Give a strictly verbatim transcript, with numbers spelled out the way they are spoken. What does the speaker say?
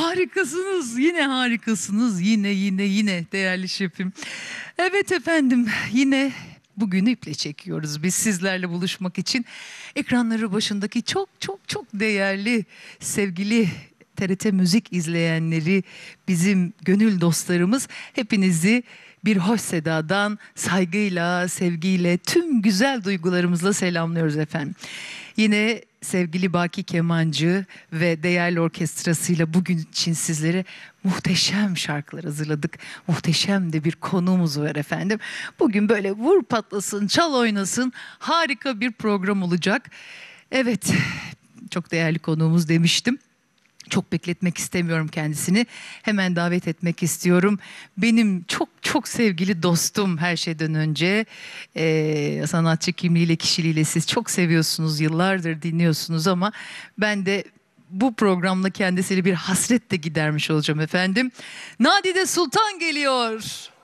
Harikasınız, yine harikasınız, yine yine yine değerli şefim. Evet efendim, yine bugün iple çekiyoruz biz sizlerle buluşmak için. Ekranları başındaki çok çok çok değerli, sevgili T R T Müzik izleyenleri, bizim gönül dostlarımız, hepinizi bir hoş sedadan saygıyla, sevgiyle, tüm güzel duygularımızla selamlıyoruz efendim. Yine sevgili Baki Kemancı ve değerli orkestrasıyla bugün için sizlere muhteşem şarkılar hazırladık. Muhteşem de bir konuğumuz var efendim. Bugün böyle vur patlasın, çal oynasın, harika bir program olacak. Evet, çok değerli konuğumuz demiştim. Çok bekletmek istemiyorum kendisini. Hemen davet etmek istiyorum. Benim çok çok sevgili dostum her şeyden önce. Ee, sanatçı kimliğiyle, kişiliğiyle siz çok seviyorsunuz, yıllardır dinliyorsunuz ama ben de bu programla kendisiyle bir hasret de gidermiş olacağım efendim. Nadide Sultan geliyor.